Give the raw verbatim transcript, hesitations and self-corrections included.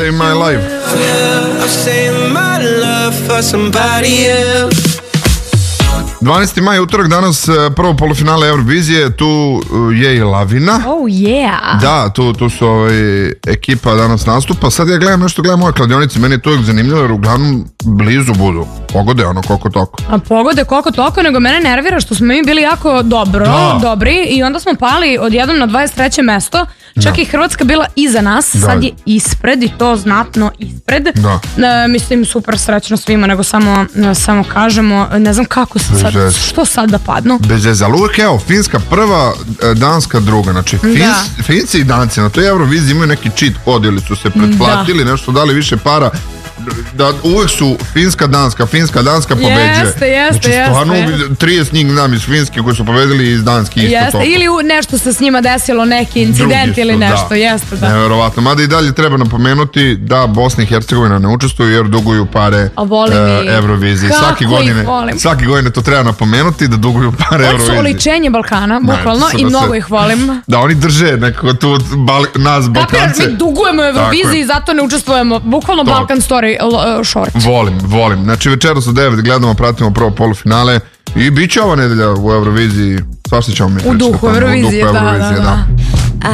Say My Life. dvanaesti maj, utorak, danas prvo polufinale Eurovizije, tu je i Lavina. Oh yeah. Da, tu, tu su ovaj, ekipa danas nastupa. Sad ja gledam nešto, gledam moje kladionice, meni je to uvijek zanimljivo jer uglavnom blizu budu. Pogode ono koliko toko. A pogode koliko toko, nego mene nervira što smo mi bili jako dobro, da. dobri i onda smo pali odjednom na dvadeset treće mesto. Čak da. i Hrvatska bila iza nas, da. sad je ispred i to znatno ispred. Da. E, mislim super srećno svima, nego samo, samo kažemo, ne znam kako se sad, što sad da padnu. Bez veze, ali uvijek evo, Finska prva, Danska druga, znači Fins, da. Finci i Danci na toj Euroviziji imaju neki cheat kod ili su se pretplatili, da. nešto dali više para. Da, uvijek su Finska, Danska, Finska, Danska pobeđuje. Jeste, jeste, znači, stvarno, jeste. trideset njih znam iz Finske koji su pobedili iz Danske isto jeste. toliko. Ili nešto se s njima desilo, neki incident ili nešto, da. jeste, da. Nevjerovatno, mada i dalje treba napomenuti da Bosna i Hercegovina ne učestvuju jer duguju pare uh, Euroviziji. Svaki godine, svaki godine to treba napomenuti da duguju pare Euroviziji. Oni su oličenje Balkana, bukvalno, i mnogo se, ih volim. Da, oni drže nekako tu bal, nas Balkance. Dakle, mi dugujemo Euroviziji i zato ne učestvujemo, bukvalno to. Balkan Story short. Volim, volim. Znači večeras u devet gledamo, pratimo prvo polufinale i bit će ova nedelja u Euroviziji. Svašta ćemo mi u duhu Eurovizije, da, da, da.